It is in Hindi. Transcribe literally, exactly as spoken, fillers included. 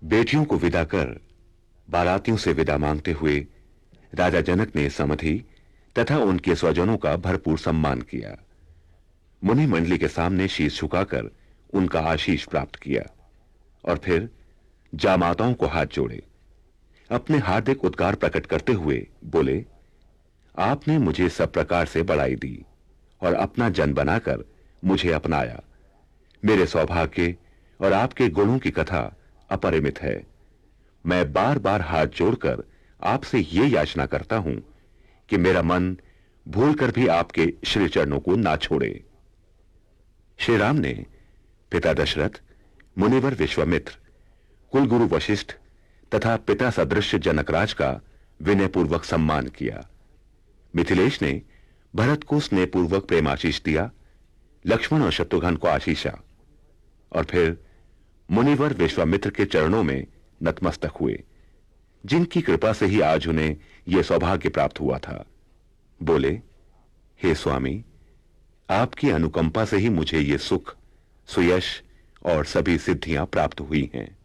बेटियों को विदा कर बारातियों से विदा मांगते हुए राजा जनक ने समधि तथा उनके स्वजनों का भरपूर सम्मान किया। मुनि मंडली के सामने शीश झुकाकर उनका आशीष प्राप्त किया और फिर जामाताओं को हाथ जोड़े अपने हार्दिक उद्गार प्रकट करते हुए बोले, आपने मुझे सब प्रकार से बड़ाई दी और अपना जन बनाकर मुझे अपनाया। मेरे सौभाग्य और आपके गुणों की कथा अपरिमित है। मैं बार बार हाथ जोड़कर आपसे ये याचना करता हूं कि मेरा मन भूलकर भी आपके श्री चरणों को ना छोड़े। श्री राम ने पिता दशरथ, मुनिवर विश्वामित्र, कुलगुरु वशिष्ठ तथा पिता सदृश जनकराज का विनयपूर्वक सम्मान किया। मिथिलेश ने भरत को स्नेहपूर्वक प्रेमाशीष दिया, लक्ष्मण और शत्रुघ्न को आशीषा और फिर मुनिवर विश्वामित्र के चरणों में नतमस्तक हुए, जिनकी कृपा से ही आज उन्हें यह सौभाग्य प्राप्त हुआ था। बोले, हे स्वामी, आपकी अनुकंपा से ही मुझे ये सुख, सुयश और सभी सिद्धियां प्राप्त हुई हैं।